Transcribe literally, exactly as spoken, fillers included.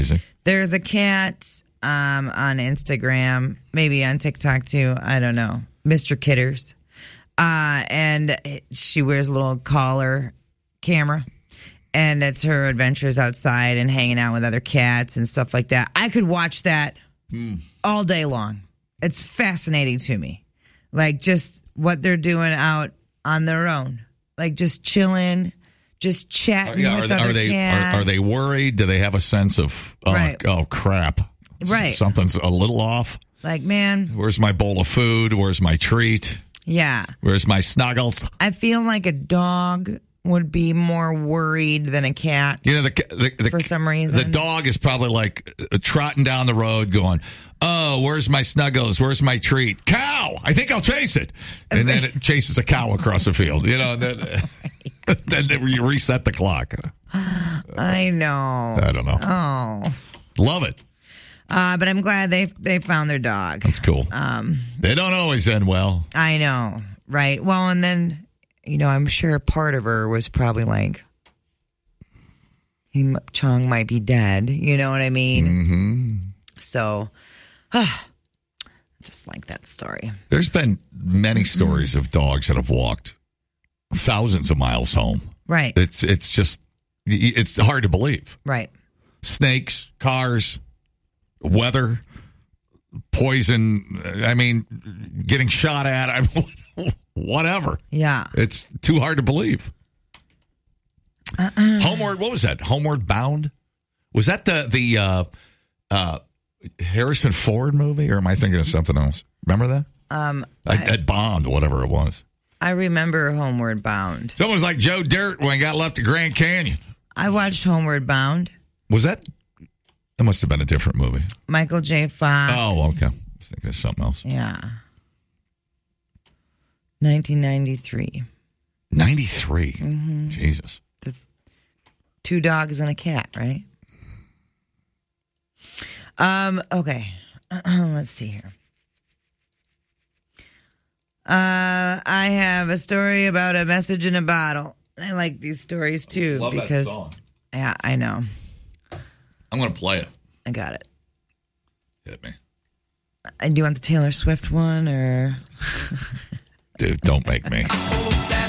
There's a cat um, on Instagram, maybe on TikTok too. I don't know. Mister Kitters. Uh, and she wears a little collar camera. And it's her adventures outside and hanging out with other cats and stuff like that. I could watch that mm. all day long. It's fascinating to me. Like just what they're doing out on their own. Like just chilling, just chatting uh, yeah, with are, other are they, cats. Are, are they worried? Do they have a sense of, oh, right. oh crap, right. something's a little off? Like, man. Where's my bowl of food? Where's my treat? Yeah. Where's my snuggles? I feel like a dog would be more worried than a cat. You know, the, the, the for some reason. The dog is probably like uh, trotting down the road going, oh, where's my snuggles? Where's my treat? Cow! I think I'll chase it. And then it chases a cow across the field. You know, then, uh, then you reset the clock. I know. I don't know. Oh. Love it. Uh, but I'm glad they they found their dog. That's cool. Um, they don't always end well. I know. Right. Well, and then... You know, I'm sure part of her was probably like, he, Chong might be dead. You know what I mean? Mm-hmm. So, uh, just like that story. There's been many stories of dogs that have walked thousands of miles home. Right. It's it's just, it's hard to believe. Right. Snakes, cars, weather, poison. I mean, getting shot at. I mean, whatever. Yeah. It's too hard to believe. Uh-uh. Homeward, what was that? Homeward Bound? Was that the the uh, uh, Harrison Ford movie, or am I thinking of something else? Remember that? Um, I, I, at Bond, whatever it was. I remember Homeward Bound. Someone was like Joe Dirt when he got left at Grand Canyon. I watched Homeward Bound. Was that? That must have been a different movie. Michael J. Fox. Oh, okay. I was thinking of something else. Yeah. nineteen ninety-three. ninety-three? Mm-hmm. Jesus. The two dogs and a cat, right? Um. Okay. Let's see here. Uh, I have a story about a message in a bottle. I like these stories too. Love because, that song. Yeah, I know. I'm going to play it. I got it. Hit me. And do you want the Taylor Swift one or? Dude, don't make me.